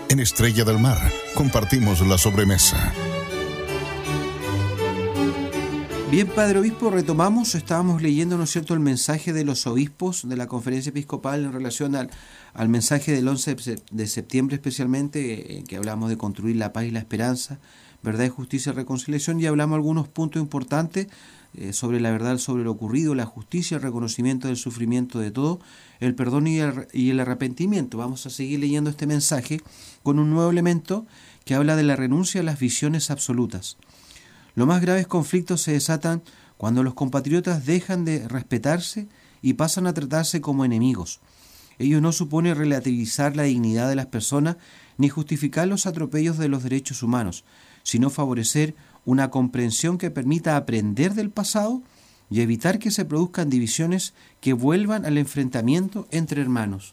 En Estrella del Mar compartimos la sobremesa. Bien, Padre Obispo, retomamos, estábamos leyendo, ¿no es cierto?, el mensaje de los obispos de la Conferencia Episcopal en relación al mensaje del 11 de septiembre especialmente, que hablamos de construir la paz y la esperanza, verdad y justicia y reconciliación, y hablamos algunos puntos importantes sobre la verdad, sobre lo ocurrido, la justicia, el reconocimiento del sufrimiento de todo, el perdón y el arrepentimiento. Vamos a seguir leyendo este mensaje con un nuevo elemento que habla de la renuncia a las visiones absolutas. Los más graves conflictos se desatan cuando los compatriotas dejan de respetarse y pasan a tratarse como enemigos. Ello no supone relativizar la dignidad de las personas ni justificar los atropellos de los derechos humanos, sino favorecer una comprensión que permita aprender del pasado y evitar que se produzcan divisiones que vuelvan al enfrentamiento entre hermanos.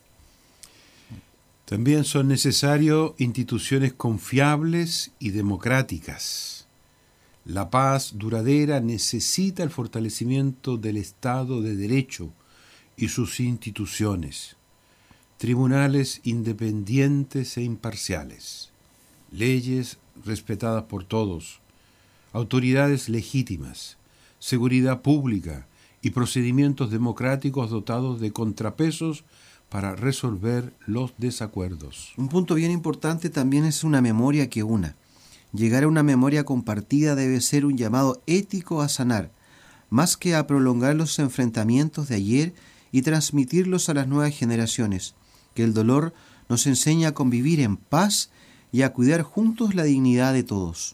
También son necesarias instituciones confiables y democráticas. La paz duradera necesita el fortalecimiento del Estado de Derecho y sus instituciones, tribunales independientes e imparciales, leyes respetadas por todos, autoridades legítimas, seguridad pública y procedimientos democráticos dotados de contrapesos para resolver los desacuerdos. Un punto bien importante también es una memoria que una. Llegar a una memoria compartida debe ser un llamado ético a sanar, más que a prolongar los enfrentamientos de ayer y transmitirlos a las nuevas generaciones. Que el dolor nos enseña a convivir en paz y a cuidar juntos la dignidad de todos.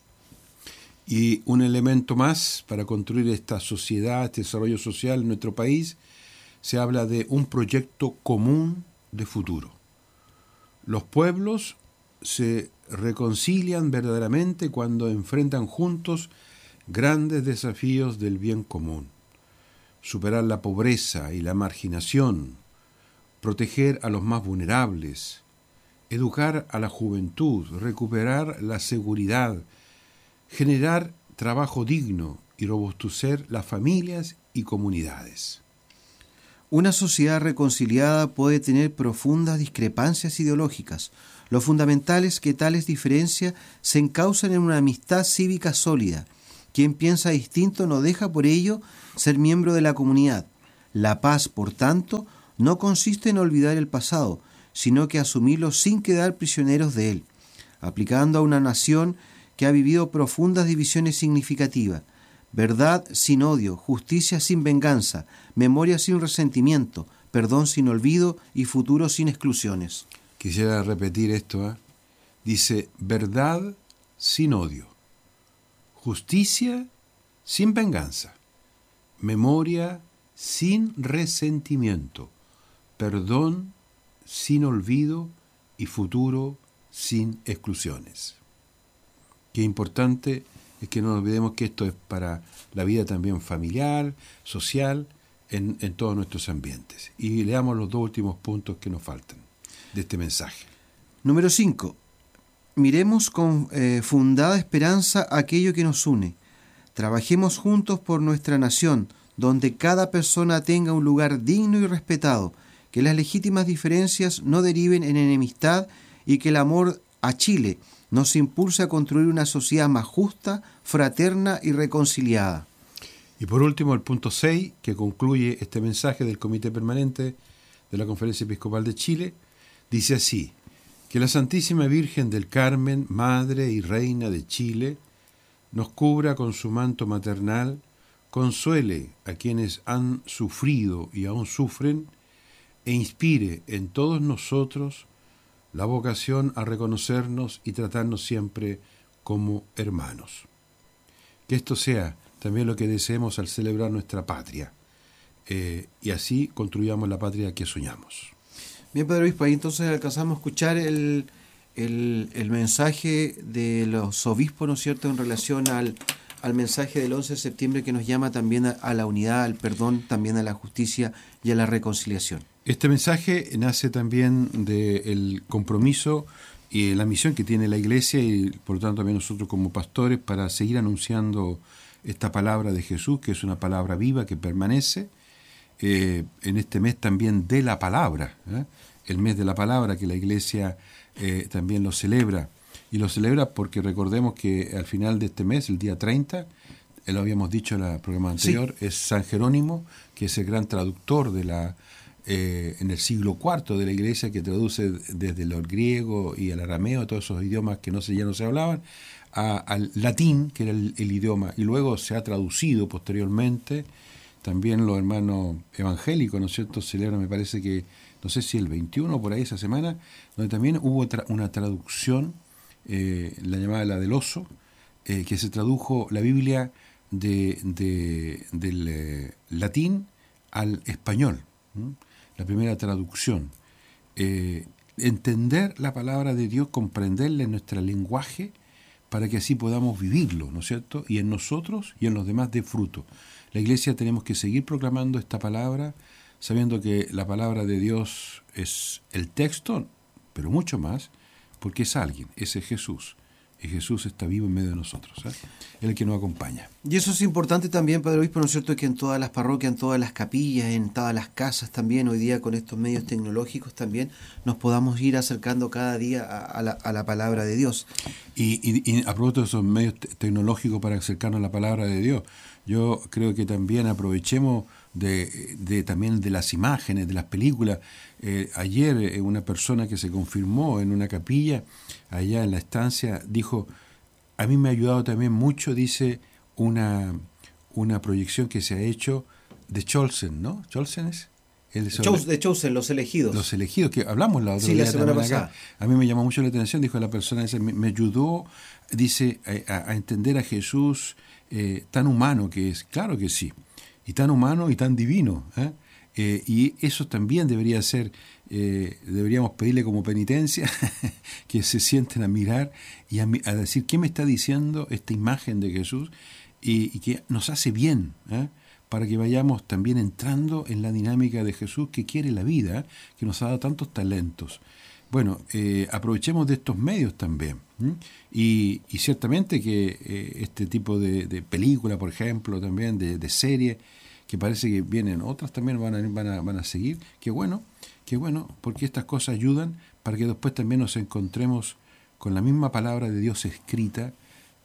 Y un elemento más para construir esta sociedad, este desarrollo social en nuestro país, se habla de un proyecto común de futuro. Los pueblos se reconcilian verdaderamente cuando enfrentan juntos grandes desafíos del bien común. Superar la pobreza y la marginación, proteger a los más vulnerables, educar a la juventud, recuperar la seguridad, generar trabajo digno y robustecer las familias y comunidades. Una sociedad reconciliada puede tener profundas discrepancias ideológicas. Lo fundamental es que tales diferencias se encaucen en una amistad cívica sólida. Quien piensa distinto no deja por ello ser miembro de la comunidad. La paz, por tanto, no consiste en olvidar el pasado, sino que asumirlo sin quedar prisioneros de él, aplicando a una nación que ha vivido profundas divisiones significativas. Verdad sin odio, justicia sin venganza, memoria sin resentimiento, perdón sin olvido y futuro sin exclusiones. Quisiera repetir esto, Dice, verdad sin odio, justicia sin venganza, memoria sin resentimiento, perdón sin olvido y futuro sin exclusiones. Qué importante es que no olvidemos que esto es para la vida también familiar, social, en todos nuestros ambientes. Y leamos los dos últimos puntos que nos faltan de este mensaje. Número 5. Miremos con fundada esperanza aquello que nos une. Trabajemos juntos por nuestra nación, donde cada persona tenga un lugar digno y respetado, que las legítimas diferencias no deriven en enemistad y que el amor a Chile nos impulse a construir una sociedad más justa, fraterna y reconciliada. Y por último, el punto 6, que concluye este mensaje del Comité Permanente de la Conferencia Episcopal de Chile, dice así: que la Santísima Virgen del Carmen, Madre y Reina de Chile, nos cubra con su manto maternal, consuele a quienes han sufrido y aún sufren, e inspire en todos nosotros la vocación a reconocernos y tratarnos siempre como hermanos. Que esto sea también lo que deseemos al celebrar nuestra patria, y así construyamos la patria que soñamos. Bien, Padre Obispo, ahí entonces alcanzamos a escuchar el mensaje de los obispos, ¿no es cierto?, en relación al mensaje del 11 de septiembre que nos llama también a la unidad, al perdón, también a la justicia y a la reconciliación. Este mensaje nace también del compromiso y la misión que tiene la Iglesia y por lo tanto también nosotros como pastores para seguir anunciando esta palabra de Jesús, que es una palabra viva que permanece, en este mes también de la palabra, el mes de la palabra, que la Iglesia también lo celebra. Y lo celebra porque recordemos que al final de este mes, el día 30, lo habíamos dicho en el programa anterior, sí, es San Jerónimo, que es el gran traductor de en el siglo IV de la Iglesia, que traduce desde el griego y el arameo, todos esos idiomas que ya no se hablaban, al latín, que era el idioma, y luego se ha traducido posteriormente. También los hermanos evangélicos, ¿no es cierto?, celebran, me parece que, no sé si el 21 por ahí esa semana, donde también hubo una traducción, la llamada la del oso, que se tradujo la Biblia del latín al español, la primera traducción. Entender la palabra de Dios, comprenderla en nuestro lenguaje, para que así podamos vivirlo, ¿no es cierto?, y en nosotros y en los demás dé fruto. La Iglesia tenemos que seguir proclamando esta palabra, sabiendo que la palabra de Dios es el texto, pero mucho más, porque es alguien, ese es Jesús. Y Jesús está vivo en medio de nosotros, ¿eh? Es el que nos acompaña. Y eso es importante también, Padre Obispo, ¿no es cierto?, que en todas las parroquias, en todas las capillas, en todas las casas también, hoy día con estos medios tecnológicos también, nos podamos ir acercando cada día a la palabra de Dios. Y a propósito de esos medios tecnológicos para acercarnos a la palabra de Dios, yo creo que también aprovechemos también de las imágenes, de las películas. Ayer una persona que se confirmó en una capilla, allá en la estancia, dijo, a mí me ha ayudado también mucho, dice, una proyección que se ha hecho de Chosen, ¿no? ¿Chosen es? De Chosen, Los Elegidos. Los Elegidos, que hablamos la otra vez. Sí, la semana pasada. Acá. A mí me llamó mucho la atención, dijo la persona esa, me ayudó, dice, a entender a Jesús tan humano que es. Claro que sí, y tan humano y tan divino, y eso también debería ser, deberíamos pedirle como penitencia que se sienten a mirar y a decir qué me está diciendo esta imagen de Jesús y que nos hace bien, para que vayamos también entrando en la dinámica de Jesús que quiere la vida, que nos ha dado tantos talentos. Bueno, aprovechemos de estos medios también. Y ciertamente que este tipo de película, por ejemplo, también de serie, que parece que vienen otras también van a seguir. Qué bueno, porque estas cosas ayudan para que después también nos encontremos con la misma palabra de Dios escrita,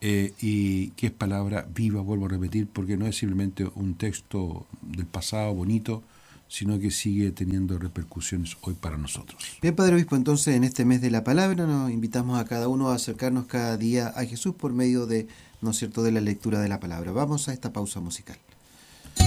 y que es palabra viva, vuelvo a repetir, porque no es simplemente un texto del pasado bonito, sino que sigue teniendo repercusiones hoy para nosotros. Bien, Padre Obispo, entonces en este mes de la palabra nos invitamos a cada uno a acercarnos cada día a Jesús por medio de, ¿no es cierto?, de la lectura de la palabra. Vamos a esta pausa musical.